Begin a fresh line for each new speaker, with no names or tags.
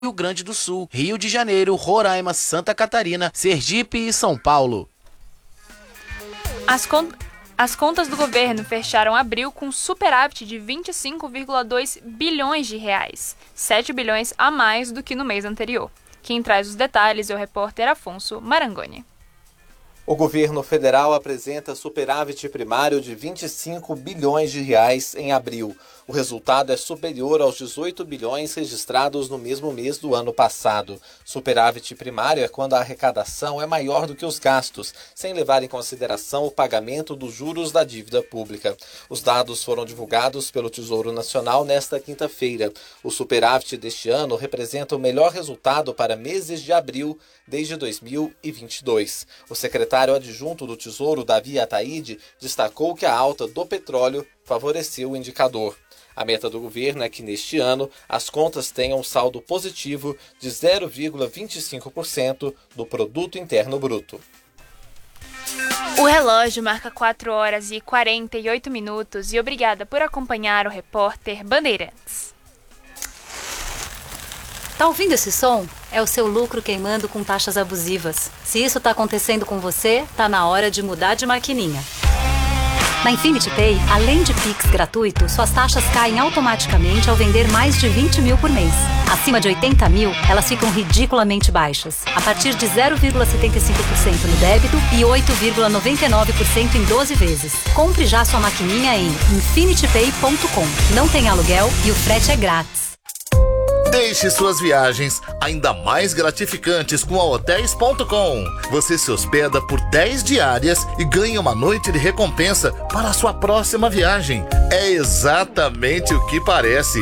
Rio Grande do Sul, Rio de Janeiro, Roraima, Santa Catarina, Sergipe e São Paulo.
As contas do governo fecharam abril com superávit de 25,2 bilhões de reais, 7 bilhões a mais do que no mês anterior. Quem traz os detalhes é o repórter Afonso Marangoni.
O governo federal apresenta superávit primário de 25 bilhões de reais em abril. O resultado é superior aos 18 bilhões registrados no mesmo mês do ano passado. Superávit primário é quando a arrecadação é maior do que os gastos, sem levar em consideração o pagamento dos juros da dívida pública. Os dados foram divulgados pelo Tesouro Nacional nesta quinta-feira. O superávit deste ano representa o melhor resultado para meses de abril desde 2022. O secretário adjunto do Tesouro, Davi Ataíde, destacou que a alta do petróleo favoreceu o indicador. A meta do governo é que neste ano as contas tenham um saldo positivo de 0,25% do Produto Interno Bruto.
O relógio marca 4 horas e 48 minutos e obrigada por acompanhar o repórter Bandeirantes.
Tá ouvindo esse som? É o seu lucro queimando com taxas abusivas. Se isso tá acontecendo com você, tá na hora de mudar de maquininha. Na Infinity Pay, além de Pix gratuito, suas taxas caem automaticamente ao vender mais de 20 mil por mês. Acima de 80 mil, elas ficam ridiculamente baixas, a partir de 0,75% no débito e 8,99% em 12 vezes. Compre já sua maquininha em infinitypay.com. Não tem aluguel e o frete é grátis.
Deixe suas viagens ainda mais gratificantes com a Hotels.com. Você se hospeda por 10 diárias e ganha uma noite de recompensa para a sua próxima viagem. É exatamente o que parece.